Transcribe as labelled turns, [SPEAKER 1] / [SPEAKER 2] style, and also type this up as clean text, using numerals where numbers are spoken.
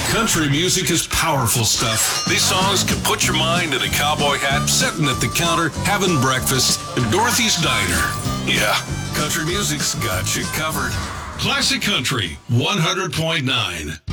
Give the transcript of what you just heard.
[SPEAKER 1] Country music is powerful stuff. These songs can put your mind in a cowboy hat, sitting at the counter, having breakfast at Dorothy's Diner. Yeah, country music's got you covered. Classic Country 100.9.